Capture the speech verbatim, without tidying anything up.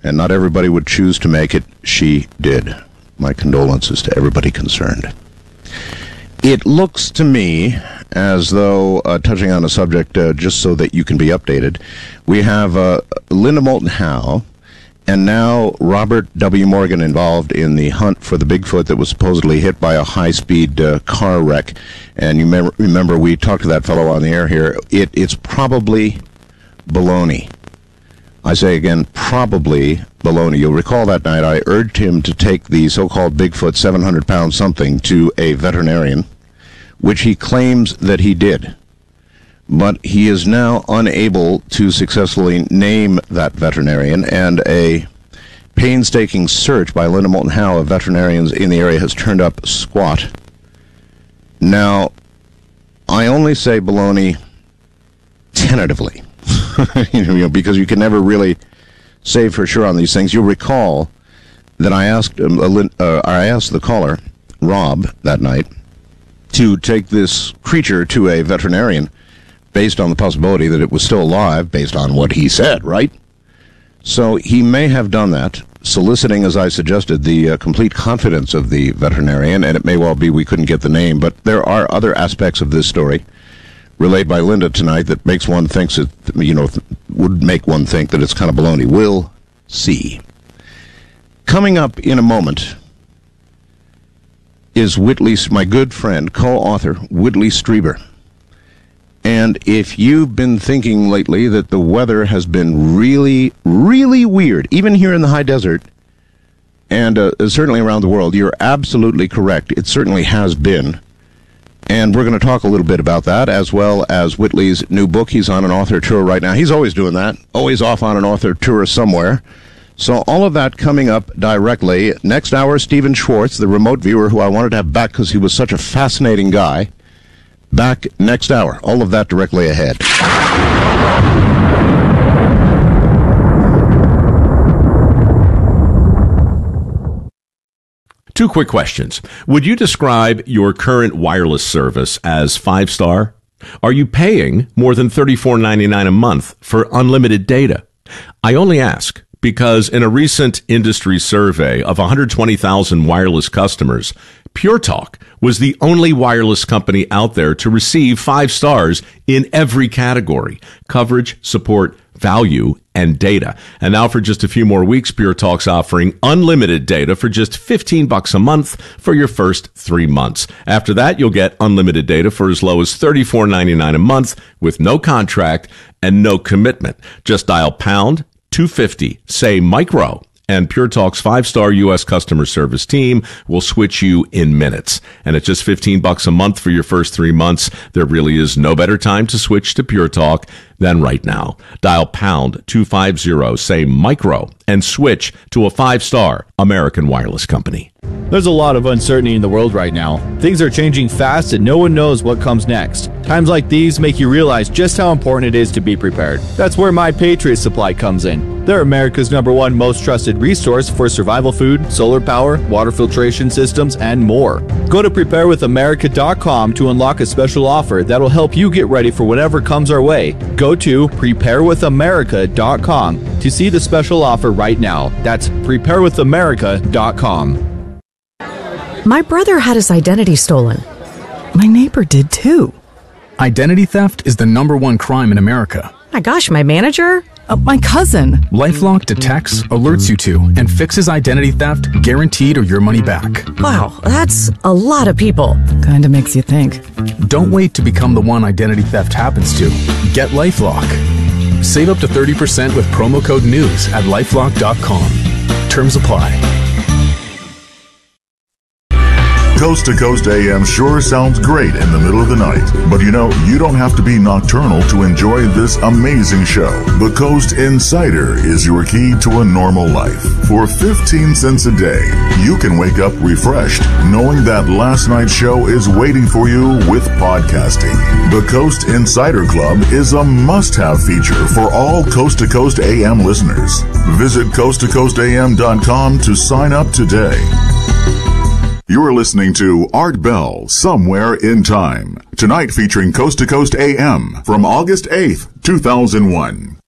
and not everybody would choose to make it. She did. My condolences to everybody concerned. It looks to me as though, uh, touching on a subject uh, just so that you can be updated, we have uh, Linda Moulton Howe and now Robert W. Morgan involved in the hunt for the Bigfoot that was supposedly hit by a high-speed uh, car wreck. And you may remember we talked to that fellow on the air here. It, it's probably baloney. I say again, probably baloney. You'll recall that night I urged him to take the so-called Bigfoot seven hundred pound something to a veterinarian, which he claims that he did. But he is now unable to successfully name that veterinarian, and a painstaking search by Linda Moulton Howe of veterinarians in the area has turned up squat. Now, I only say baloney tentatively. you know, because you can never really say for sure on these things. You'll recall that I asked um, uh, I asked the caller, Rob, that night, to take this creature to a veterinarian based on the possibility that it was still alive, based on what he said, right? So he may have done that, soliciting, as I suggested, the uh, complete confidence of the veterinarian, and it may well be we couldn't get the name, but there are other aspects of this story relayed by Linda tonight that makes one thinks it, you know, th- would make one think that it's kind of baloney. We'll see. Coming up in a moment is Whitley's, my good friend, co-author, Whitley Strieber. And if you've been thinking lately that the weather has been really, really weird, even here in the high desert, and uh, certainly around the world, you're absolutely correct. It certainly has been. And we're going to talk a little bit about that, as well as Whitley's new book. He's on an author tour right now. He's always doing that, always off on an author tour somewhere. So all of that coming up directly. Next hour, Stephen Schwartz, the remote viewer who I wanted to have back because he was such a fascinating guy. Back next hour. All of that directly ahead. Two quick questions. Would you describe your current wireless service as five-star? Are you paying more than thirty-four ninety-nine a month for unlimited data? I only ask because in a recent industry survey of one hundred twenty thousand wireless customers, Pure Talk was the only wireless company out there to receive five stars in every category: coverage, support, value, and data. And now for just a few more weeks, Pure Talk's offering unlimited data for just fifteen bucks a month for your first three months. After that, you'll get unlimited data for as low as thirty-four ninety-nine a month with no contract and no commitment. Just dial pound two fifty, say micro, and Pure Talk's five-star U S customer service team will switch you in minutes. And at just fifteen bucks a month for your first three months, there really is no better time to switch to Pure Talk than right now. Dial pound two fifty, say micro, and switch to a five-star American wireless company. There's a lot of uncertainty in the world right now. Things are changing fast and no one knows what comes next. Times like these make you realize just how important it is to be prepared. That's where My Patriot Supply comes in. They're America's number one most trusted resource for survival food, solar power, water filtration systems, and more. Go to prepare with america dot com to unlock a special offer that'll help you get ready for whatever comes our way. Go to prepare with america dot com to see the special offer right now. That's prepare with america dot com. My brother had his identity stolen. My neighbor did too. Identity theft is the number one crime in America. My gosh, my manager? Uh, my cousin. LifeLock detects, alerts you to, and fixes identity theft, guaranteed or your money back. Wow, that's a lot of people. Kinda makes you think. Don't wait to become the one identity theft happens to. Get LifeLock. Save up to thirty percent with promo code NEWS at lifelock dot com. Terms apply. Coast to Coast A M sure sounds great in the middle of the night. But you know, you don't have to be nocturnal to enjoy this amazing show. The Coast Insider is your key to a normal life. For fifteen cents a day, you can wake up refreshed, knowing that last night's show is waiting for you with podcasting. The Coast Insider Club is a must-have feature for all Coast to Coast A M listeners. Visit coast to coast a m dot com to sign up today. You're listening to Art Bell, Somewhere in Time. Tonight featuring Coast to Coast A M from August eighth, two thousand one.